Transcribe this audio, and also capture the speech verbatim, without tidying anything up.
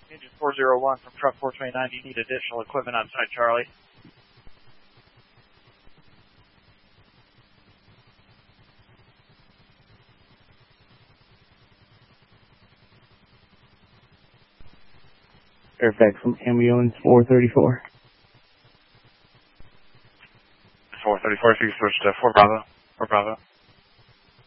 Engine four zero one from truck four twenty-nine, do you need additional equipment on site, Charlie? Fairfax from ambulance four thirty-four. four thirty-four, if you can switch to four Bravo. four Bravo.